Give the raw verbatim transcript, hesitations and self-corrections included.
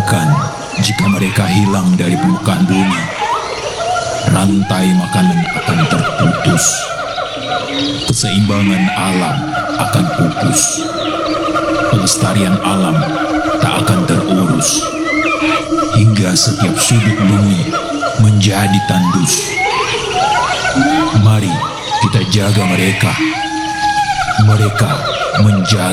Bahkan jika mereka hilang dari permukaan bumi, rantai makanan akan terputus. Keseimbangan alam akan pupus. Pelestarian alam tak akan terurus. Hingga setiap sudut bumi menjadi tandus. Mari kita jaga mereka. Mereka menjaga